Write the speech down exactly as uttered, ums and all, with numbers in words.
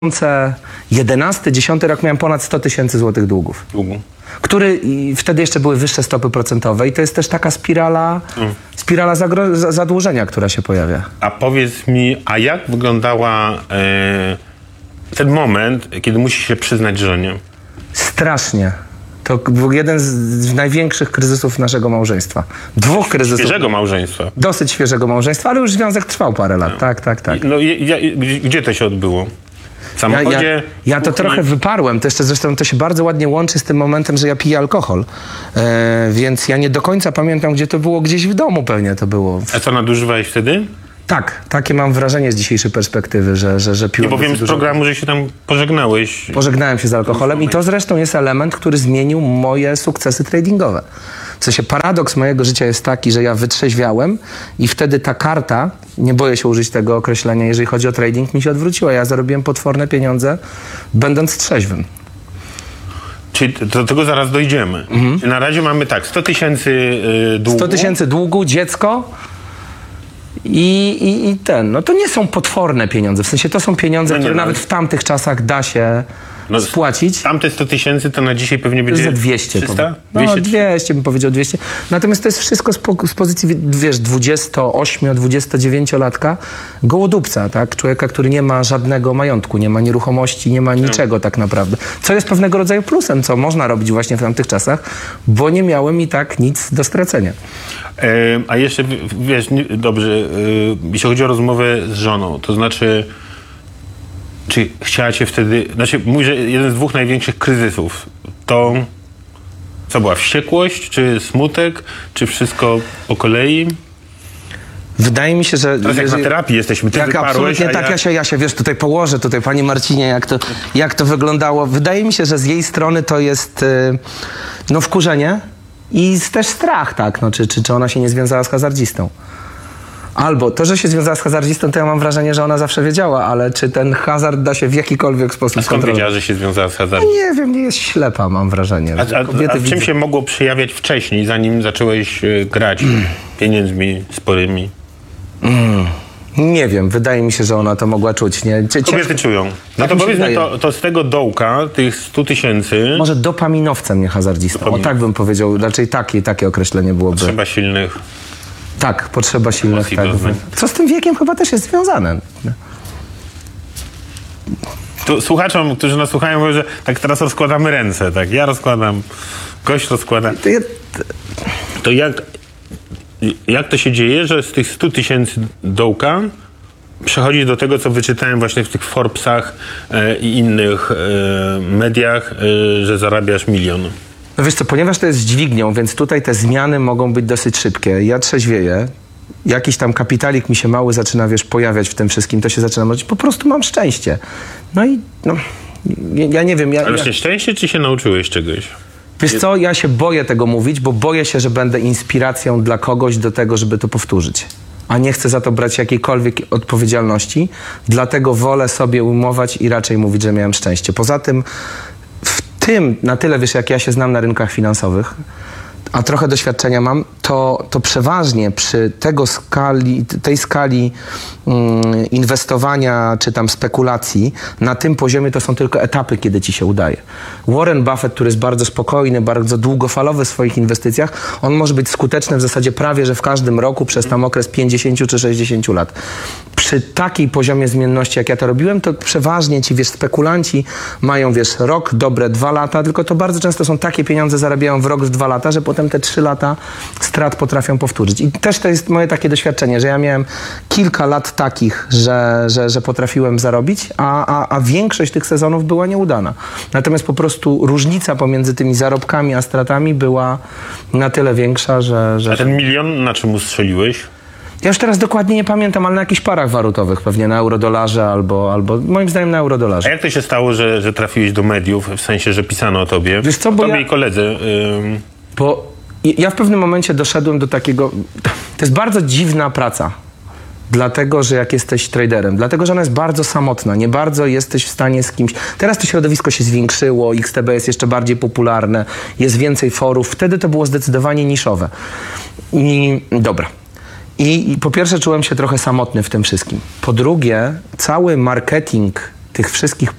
dwa tysiące jedenasty dziesiąty rok miałem ponad sto tysięcy złotych długów. Długu. Który i wtedy jeszcze były wyższe stopy procentowe i to jest też taka spirala, Mm. spirala zagro- za- zadłużenia, która się pojawia. A powiedz mi, a jak wyglądała e, ten moment, kiedy musisz się przyznać żonie? Strasznie. To był jeden z, z największych kryzysów naszego małżeństwa. Dwóch kryzysów. Świeżego małżeństwa. Dosyć świeżego małżeństwa, ale już związek trwał parę lat. Tak, tak, tak. No i, ja, gdzie, gdzie to się odbyło? W Ja, ja, samochodzie? ja to kuchni? trochę wyparłem. To jeszcze zresztą to się bardzo ładnie łączy z tym momentem, że ja piję alkohol. E, więc ja nie do końca pamiętam, gdzie to było. Gdzieś w domu pewnie to było. A co, nadużywałeś wtedy? Tak, takie mam wrażenie z dzisiejszej perspektywy, że, że, że Nie, piłem bo wiem dosyć z dużo. programu, że się tam pożegnałeś. Pożegnałem się z alkoholem i to zresztą jest element, który zmienił moje sukcesy tradingowe. W sensie paradoks mojego życia jest taki, że ja wytrzeźwiałem i wtedy ta karta, nie boję się użyć tego określenia, jeżeli chodzi o trading, mi się odwróciła. Ja zarobiłem potworne pieniądze, będąc trzeźwym. Czyli do tego zaraz dojdziemy. Mhm. Czyli na razie mamy tak, sto tysięcy y, długu. sto tysięcy długu, dziecko i, i, i ten. No to nie są potworne pieniądze. W sensie to są pieniądze, No nie, które no. nawet w tamtych czasach da się No, spłacić. Tamte sto tysięcy to na dzisiaj pewnie będzie Za dwieście. trzysta? No dwieście? dwieście bym powiedział, dwieście. Natomiast to jest wszystko z, po, z pozycji, wiesz, dwudziesto-ośmio-, dwudziestodziewięciolatka gołodupca, tak? Człowieka, który nie ma żadnego majątku, nie ma nieruchomości, nie ma niczego tak naprawdę. Co jest pewnego rodzaju plusem, co można robić właśnie w tamtych czasach, bo nie miałem i tak nic do stracenia. E, a jeszcze, w- wiesz, nie, dobrze, e, jeśli chodzi o rozmowę z żoną, to znaczy, czy chciała cię wtedy, znaczy, mój, że jeden z dwóch największych kryzysów, to co była, wściekłość, czy smutek, czy wszystko po kolei? Wydaje mi się, że... Teraz jak na terapii jesteśmy, ty Jak wyparłeś, absolutnie a tak, ja... ja się, ja się, wiesz, tutaj położę, tutaj Pani Marcinie, jak to, jak to wyglądało. Wydaje mi się, że z jej strony to jest y, no wkurzenie i z- też strach, tak, no, czy, czy, czy ona się nie związała z hazardzistą. Albo to, że się związała z hazardzistą, to ja mam wrażenie, że ona zawsze wiedziała, ale czy ten hazard da się w jakikolwiek sposób A skąd skontrolować? wiedziała, że się związała z No hazardem? nie wiem, nie jest ślepa, mam wrażenie. A, że a, kobiety a w czym widzą. się mogło przejawiać wcześniej, zanim zacząłeś e, grać pieniędzmi sporymi? Nie wiem, wydaje mi się, że ona to mogła czuć. Nie? Cie- Kobiety ciężko- czują. No Tak to mi się powiedzmy, wydaje. to, to z tego dołka, tych stu tysięcy, Może dopaminowcem, nie hazardzistą. O Dopamin- tak bym powiedział, raczej takie, takie określenie byłoby. trzeba silnych. Tak, potrzeba silnych. Mocniej Tak, doznań. co z tym wiekiem chyba też jest związane. Tu słuchaczom, którzy nas słuchają, mówią, że tak teraz rozkładamy ręce, tak? Ja rozkładam, gość rozkłada. To ja, To jak, jak to się dzieje, że z tych stu tysięcy dołka przechodzi do tego, co wyczytałem właśnie w tych Forbesach e, i innych e, mediach, e, że zarabiasz milion. no wiesz co, ponieważ to jest dźwignią, więc tutaj te zmiany mogą być dosyć szybkie. Ja trzeźwieję. Jakiś tam kapitalik mi się mały zaczyna, wiesz, pojawiać w tym wszystkim, to się zaczyna mówić, po prostu mam szczęście. No i no, ja, ja nie wiem. Ja, Ale ja, właśnie szczęście, czy się nauczyłeś czegoś? wiesz co, ja się boję tego mówić, bo boję się, że będę inspiracją dla kogoś do tego, żeby to powtórzyć. A nie chcę za to brać jakiejkolwiek odpowiedzialności, dlatego wolę sobie ujmować i raczej mówić, że miałem szczęście. Poza tym, w tym, na tyle wiesz, jak ja się znam na rynkach finansowych, a trochę doświadczenia mam, to, to przeważnie przy tego skali, tej skali mm, inwestowania czy tam spekulacji, na tym poziomie to są tylko etapy, kiedy ci się udaje. Warren Buffett, który jest bardzo spokojny, bardzo długofalowy w swoich inwestycjach, on może być skuteczny w zasadzie prawie, że w każdym roku przez tam okres pięćdziesiąt czy sześćdziesiąt lat. Przy takiej poziomie zmienności, jak ja to robiłem, to przeważnie ci, wiesz, spekulanci mają, wiesz, rok, dobre dwa lata, tylko to bardzo często są takie pieniądze, zarabiają w rok, w dwa lata, że potem te trzy lata strat potrafią powtórzyć. I też to jest moje takie doświadczenie, że ja miałem kilka lat takich, że, że, że potrafiłem zarobić, a, a, a większość tych sezonów była nieudana. Natomiast po prostu różnica pomiędzy tymi zarobkami a stratami była na tyle większa, że... że... A ten milion na czym ustrzeliłeś? Ja już teraz dokładnie nie pamiętam, ale na jakichś parach walutowych, pewnie na eurodolarze albo, albo moim zdaniem na A eurodolarze. jak to się stało, że, że trafiłeś do mediów, w sensie, że pisano o tobie? Wiesz co, bo tobie ja- i koledze. Ym, Bo ja w pewnym momencie doszedłem do takiego... To jest bardzo dziwna praca. Dlatego, że jak jesteś traderem, dlatego, że ona jest bardzo samotna, nie bardzo jesteś w stanie z kimś... Teraz to środowisko się zwiększyło, X T B jest jeszcze bardziej popularne, jest więcej forów, wtedy to było zdecydowanie niszowe. I dobra. I, I po pierwsze czułem się trochę samotny w tym wszystkim. Po drugie, cały marketing tych wszystkich